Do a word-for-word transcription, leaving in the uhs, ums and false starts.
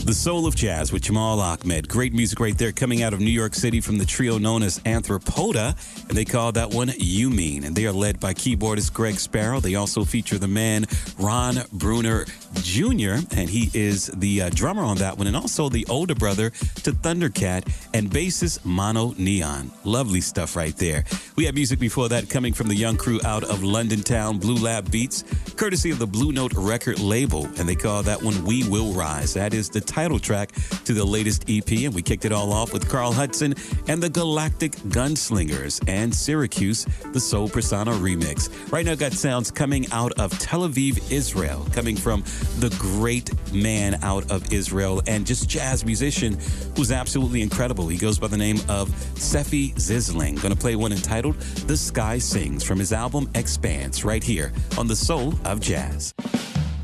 The Soul of Jazz with Jamal Ahmed. Great music right there coming out of New York City from the trio known as Anthropoda, and they call that one You Mean. And they are led by keyboardist Greg Sparrow. They also feature the man Ron Bruner Junior, and he is the uh, drummer on that one, and also the older brother to Thundercat, and bassist Mono Neon. Lovely stuff right there. We had music before that coming from the young crew out of London Town, Blue Lab Beats, courtesy of the Blue Note record label, and they call that one We Will Rise. That is the title track to the latest E P, and we kicked it all off with Carl Hudson and the Galactic Gunslingers and Syracuse, the Soul Persona remix. Right now got sounds coming out of Tel Aviv, Israel, coming from the great man out of Israel and just jazz musician who's absolutely incredible. He goes by the name of Sefi Zisling. Going to play one entitled The Sky Sings from his album Expanse right here on The Soul of Jazz.